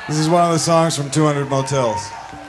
This is one of the songs from 200 Motels.